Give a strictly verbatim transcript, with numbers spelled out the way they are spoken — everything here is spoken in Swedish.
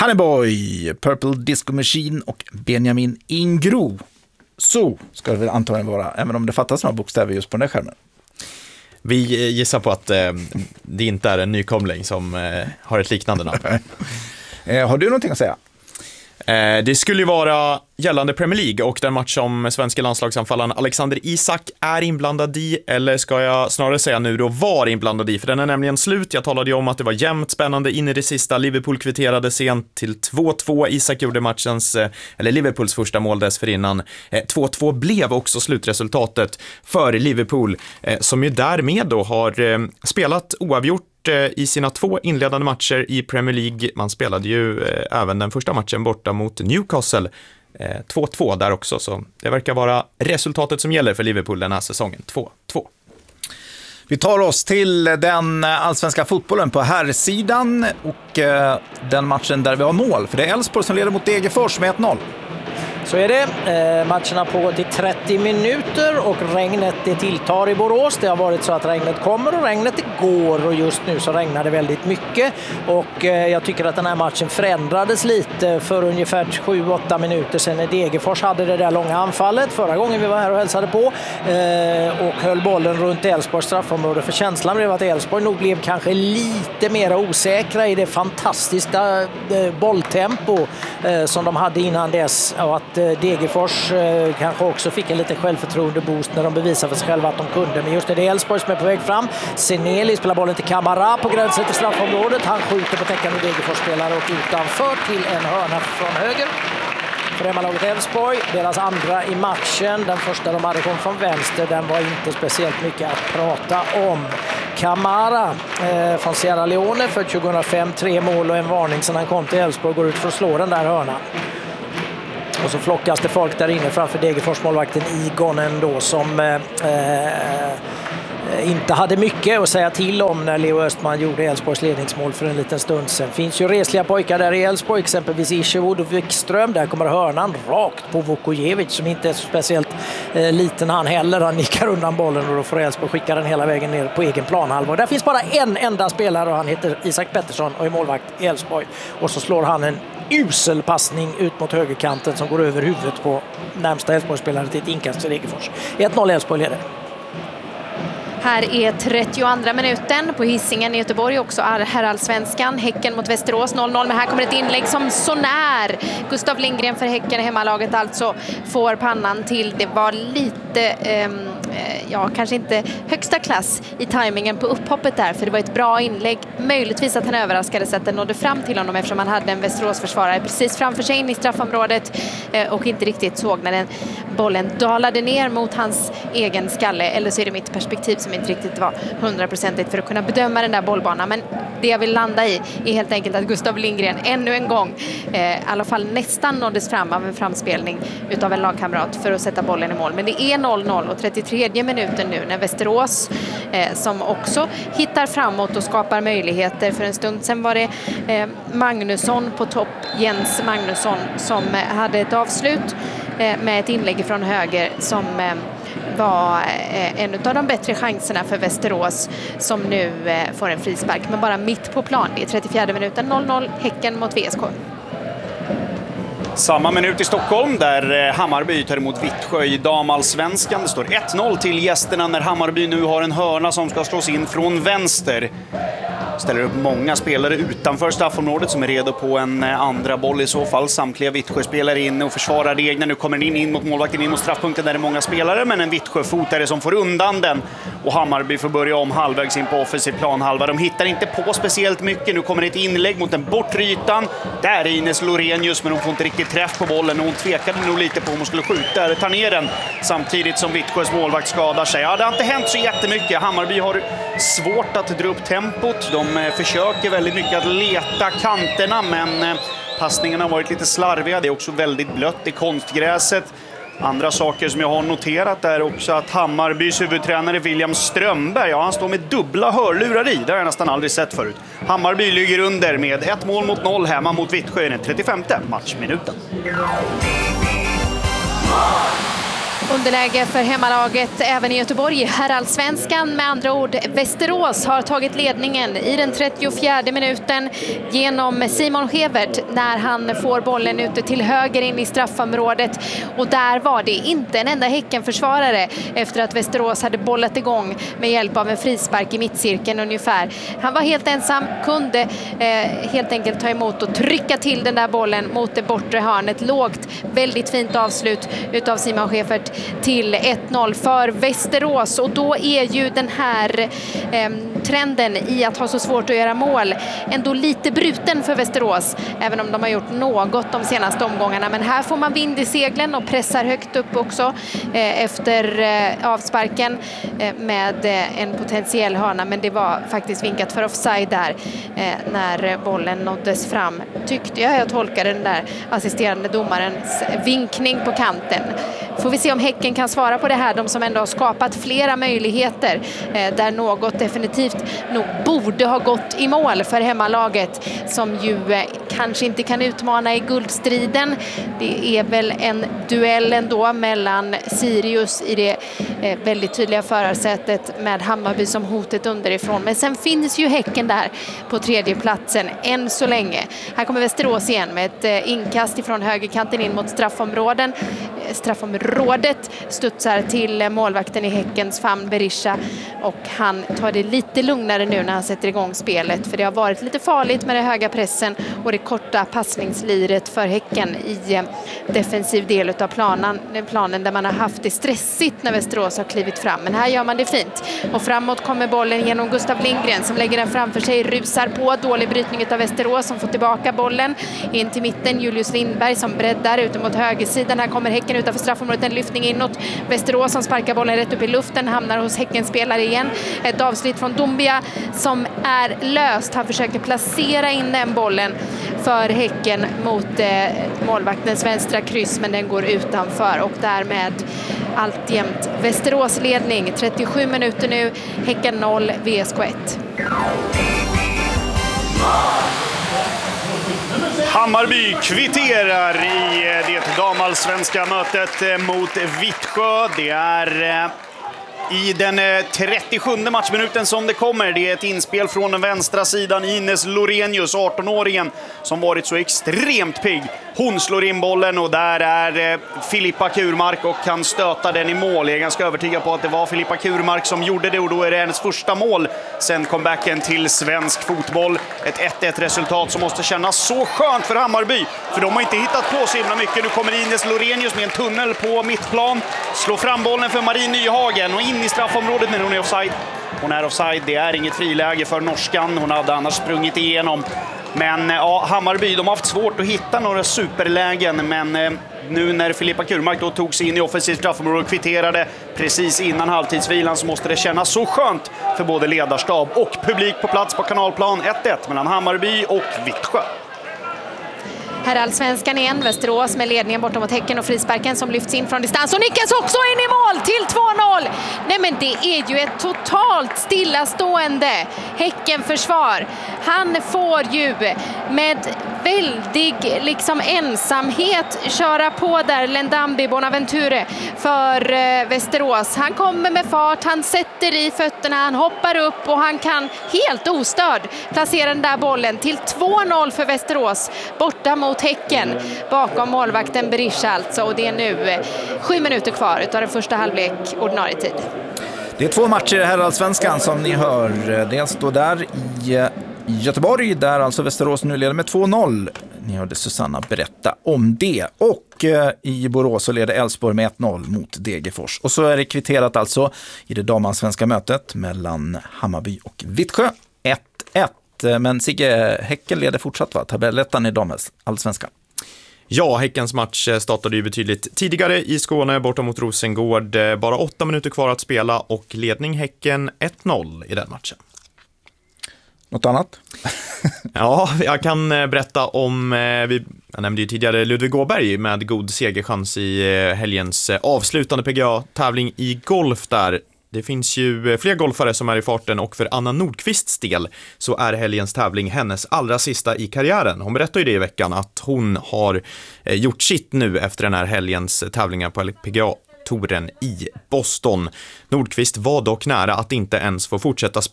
Honeyboy, Purple Disco Machine och Benjamin Ingrosso. Så ska det väl antagligen vara, även om det fattas några bokstäver just på den där skärmen. Vi gissar på att eh, det inte är en nykomling som eh, har ett liknande namn. eh, har du någonting att säga? Eh, det skulle ju vara gällande Premier League och den match som svenska landslagsanfallaren Alexander Isak är inblandad i, eller ska jag snarare säga nu då var inblandad i, för den är nämligen slut. Jag talade ju om att det var jämnt spännande in i det sista. Liverpool kvitterade sent till två två. Isak gjorde matchens, eller Liverpools första mål dessförinnan. två två blev också slutresultatet för Liverpool, som ju därmed då har spelat oavgjort i sina två inledande matcher i Premier League. Man spelade ju eh, även den första matchen borta mot Newcastle eh, två två där också, så det verkar vara resultatet som gäller för Liverpool den här säsongen, två två. Vi tar oss till den allsvenska fotbollen på herrsidan och eh, den matchen där vi har mål, för det är Elfsborg som leder mot Degerfors med ett noll. Så är det. Eh, matchen har pågått i trettio minuter och regnet det tilltar i Borås. Det har varit så att regnet kommer och regnet det går, och just nu så regnar det väldigt mycket. Och eh, jag tycker att den här matchen förändrades lite för ungefär sju åtta minuter sedan när Degerfors hade det där långa anfallet förra gången vi var här och hälsade på eh, och höll bollen runt Elfsborgs straffområde. För känslan blev att Elfsborg nog blev kanske lite mer osäkra i det fantastiska eh, bolltempo eh, som de hade innan dess, och att Degerfors eh, kanske också fick en lite självförtroende-boost när de bevisade för sig själva att de kunde. Men just det, det är Elfsborg som är på väg fram. Seneli spelar bollen till Kamara på gränsen till straffområdet. Han skjuter på täckande Degerfors-spelare och utanför till en hörna från höger. För hemmalaget Elfsborg, deras andra i matchen. Den första de hade kom från vänster, den var inte speciellt mycket att prata om. Kamara eh, från Sierra Leone för tjugohundrafem, tre mål och en varning sedan han kom till Elfsborg, går ut för att slå den där hörnan. Och så flockas det folk där inne framför Degerfors målvakten Igonen då, som eh, inte hade mycket att säga till om när Leo Östman gjorde Elfsborgs ledningsmål för en liten stund sedan. Finns ju resliga pojkar där i Elfsborg, exempelvis Isherwood och Wikström. Där kommer hörnan rakt på Vukojevic som inte är så speciellt eh, liten han heller. Han nickar undan bollen och då får Elfsborg skicka den hela vägen ner på egen planhalva. Och där finns bara en enda spelare och han heter Isak Pettersson och är målvakt i Elfsborg. Och så slår han en usel passning ut mot högerkanten som går över huvudet på närmsta Elfsborgsspelare till ett inkast för Degerfors. ett noll Elfsborg leder. Här är trettioandra minuten på Hisingen i Göteborg, också herrallsvenskan. Häcken mot Västerås noll noll, men här kommer ett inlägg som så när. Gustav Lindgren för Häcken, hemmalaget alltså, får pannan till. Det var lite, eh, ja kanske inte högsta klass i tajmingen på upphoppet där, för det var ett bra inlägg. Möjligtvis att han överraskade sig att den nådde fram till honom, eftersom han hade en Västerås-försvarare precis framför sig in i straffområdet eh, och inte riktigt såg när den bollen dalade ner mot hans egen skalle. Eller så är det mitt perspektiv som inte riktigt var hundraprocentigt för att kunna bedöma den där bollbanan. Men det jag vill landa i är helt enkelt att Gustav Lindgren ännu en gång eh, i alla fall nästan nåddes fram av en framspelning utav en lagkamrat för att sätta bollen i mål. Men det är noll noll och trettiotredje minuten nu när Västerås eh, som också hittar framåt och skapar möjligheter. För en stund sedan var det eh, Magnusson på topp, Jens Magnusson, som eh, hade ett avslut eh, med ett inlägg från höger som eh, var en av de bättre chanserna för Västerås, som nu får en frispark, men bara mitt på plan. Det är trettiofjärde minuten, noll noll Häcken mot V S K. Samma minut i Stockholm där Hammarby tar emot Vittsjö i damallsvenskan. Det står ett noll till gästerna när Hammarby nu har en hörna som ska slås in från vänster. Ställer upp många spelare utanför straffområdet som är redo på en andra boll i så fall. Samtliga Vittsjö-spelare in och försvarar det egna. Nu kommer den in, in mot målvakten, in mot straffpunkten där det är många spelare. Men en Vittsjö-fotare som får undan den. Och Hammarby får börja om halvvägs in på offensiv planhalva. De hittar inte på speciellt mycket. Nu kommer ett inlägg mot den bortre ytan. Där är Ines Lorenius, men hon får inte riktigt träff på bollen. Och hon tvekade nog lite på om hon skulle skjuta eller ta ner den. Samtidigt som Vittsjös målvakt skadar sig. Ja, det har inte hänt så jättemycket. Hammarby har svårt att dra upp tempot. De De försöker väldigt mycket att leta kanterna, men passningarna har varit lite slarviga. Det är också väldigt blött i konstgräset. Andra saker som jag har noterat är också att Hammarbys huvudtränare William Strömberg, ja, han står med dubbla hörlurar i. Det har jag nästan aldrig sett förut. Hammarby ligger under med ett mål mot noll hemma mot Vittsjö i den trettiofemte matchminuten. Underläge för hemmalaget även i Göteborg. Herrallsvenskan med andra ord. Västerås har tagit ledningen i den trettiofjärde minuten genom Simon Schevert när han får bollen ute till höger in i straffområdet. Och där var det inte en enda Häckenförsvarare efter att Västerås hade bollat igång med hjälp av en frispark i mittcirkeln ungefär. Han var helt ensam, kunde eh, helt enkelt ta emot och trycka till den där bollen mot det bortre hörnet. Lågt, väldigt fint avslut utav Simon Schevert till ett noll för Västerås. Och då är ju den här eh, trenden i att ha så svårt att göra mål ändå lite bruten för Västerås, även om de har gjort något de senaste omgångarna. Men här får man vind i seglen och pressar högt upp också eh, efter eh, avsparken eh, med eh, en potentiell hörna, men det var faktiskt vinkat för offside där eh, när bollen nåddes fram, tyckte jag. Jag tolkade den där assisterande domarens vinkning på kanten. Får vi se om Häcken kan svara på det här, de som ändå har skapat flera möjligheter eh, där något definitivt nog borde ha gått i mål för hemmalaget, som ju eh, kanske inte kan utmana i guldstriden. Det är väl en duell ändå mellan Sirius i det eh, väldigt tydliga förarsätet med Hammarby som hotet underifrån. Men sen finns ju Häcken där på tredje platsen än så länge. Här kommer Västerås igen med ett eh, inkast ifrån högerkanten in mot straffområden. Eh, straffområdet studsar till målvakten i Häckens famn, Berisha, och han tar det lite lugnare nu när han sätter igång spelet, för det har varit lite farligt med den höga pressen och det korta passningsliret för Häcken i defensiv del av planen, planen där man har haft det stressigt när Västerås har klivit fram. Men här gör man det fint. Och framåt kommer bollen genom Gustav Lindgren som lägger den framför sig, rusar på. Dålig brytning av Västerås som får tillbaka bollen in till mitten. Julius Lindberg som breddar ut mot högersidan. Här kommer Häcken utanför straffområdet, en lyftning inåt. Västerås som sparkar bollen rätt upp i luften, hamnar hos Häcken spelare igen. Ett avslut från Dombia som är löst. Han försöker placera in den bollen för Häcken mot eh, målvaktens vänstra kryss, men den går utanför och därmed alltjämt Västerås ledning. trettiosju minuter nu, Häcken noll, V S K ett. Hammarby kvitterar i det damallsvenska mötet mot Vittsjö. Det är i den trettiosjunde matchminuten som det kommer. Det är ett inspel från den vänstra sidan. Ines Lorenius, arton-åringen, som varit så extremt pigg. Hon slår in bollen och där är Filippa Kurmark och kan stöta den i mål. Jag är ganska övertygad på att det var Filippa Kurmark som gjorde det, och då är det hennes första mål sen comebacken till svensk fotboll. Ett ett ett resultat som måste kännas så skönt för Hammarby, för de har inte hittat på så himla mycket. Nu kommer Ines Lorenius med en tunnel på mittplan, slår fram bollen för Marie Nyhagen och in i straffområdet, men hon är offside. Hon är offside, det är inget friläge för norskan. Hon hade annars sprungit igenom. Men ja, Hammarby, de har haft svårt att hitta några superlägen, men eh, nu när Filippa Kurmark då tog sig in i offensivt straffområde och kvitterade precis innan halvtidsvilan, så måste det kännas så skönt för både ledarstab och publik på plats på Kanalplan. ett ett mellan Hammarby och Vittsjö. Herrallsvenskan igen, Västerås med ledningen bortom mot Häcken och frisparken som lyfts in från distans och nickas också in i mål till två noll. Nej, men det är ju ett totalt stillastående Häckenförsvar. Han får ju med väldig liksom ensamhet köra på där Lendambi Bonaventure för eh, Västerås. Han kommer med fart, han sätter i fötterna, han hoppar upp och han kan helt ostörd placera den där bollen till två noll för Västerås borta mot Häcken bakom målvakten Berisha alltså. Och det är nu eh, sju minuter kvar utav den första halvlek ordinarie tid. Det är två matcher i Herrallsvenskan som ni hör. Dels då där i Göteborg, där alltså Västerås nu leder med två noll. Ni hörde Susanna berätta om det. Och eh, i Borås så leder Elfsborg med ett noll mot Degerfors. Och så är det kvitterat alltså i det damallsvenska mötet mellan Hammarby och Vittsjö. ett ett. Men Sigge, Häcken leder fortsatt, va? Tabellettan i damallsvenskan. Ja, Häckens match startade ju betydligt tidigare i Skåne borta mot Rosengård. Bara åtta minuter kvar att spela och ledning Häcken ett noll i den matchen. Något annat? Ja, jag kan berätta om, vi, jag nämnde ju tidigare Ludvig Gåberg med god segerchans i helgens avslutande P G A-tävling i golf där. Det finns ju fler golfare som är i farten, och för Anna Nordqvists del så är helgens tävling hennes allra sista i karriären. Hon berättade ju det i veckan att hon har gjort sitt nu efter den här helgens tävlingar på P G A touren i Boston. Nordqvist var dock nära att inte ens få fortsätta spela